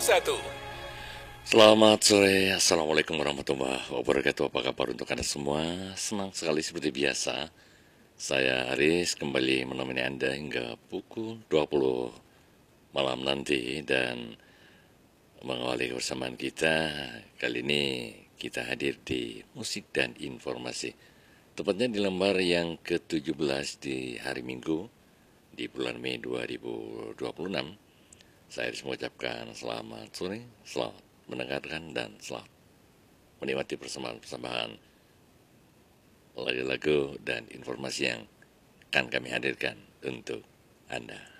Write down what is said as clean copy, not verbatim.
Selamat sore, Assalamualaikum warahmatullahi wabarakatuh. Apa kabar untuk Anda semua? Senang sekali seperti biasa. Saya Aris kembali menemani Anda hingga pukul 20 malam nanti dan mengawali kebersamaan kita. Kali ini kita hadir di musik dan informasi. Tepatnya di lembar yang ke-17 di hari Minggu di bulan Mei 2026. Saya harus mengucapkan selamat sore, selamat mendengarkan dan selamat menikmati persembahan-persembahan lagu-lagu dan informasi yang akan kami hadirkan untuk Anda.